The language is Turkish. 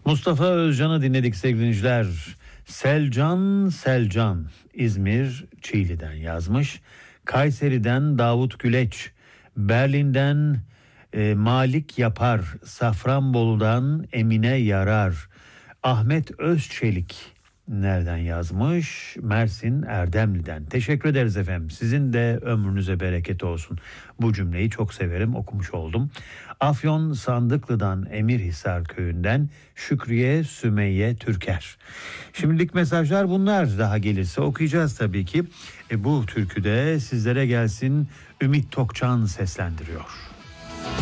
Mustafa Özcan'ı dinledik sevgili dinleyiciler. Selcan İzmir Çiğli'den yazmış. Kayseri'den Davut Güleç, Berlin'den Malik Yapar, Safranbolu'dan Emine Yarar, Ahmet Özçelik nereden yazmış? Mersin Erdemli'den. Teşekkür ederiz efendim. Sizin de ömrünüze bereket olsun. Bu cümleyi çok severim, okumuş oldum. Afyon Sandıklı'dan Emirhisar köyünden Şükriye Sümeyye Türker. Şimdilik mesajlar bunlar. Daha gelirse okuyacağız tabii ki. Bu türkü de sizlere gelsin. Ümit Tokçan seslendiriyor.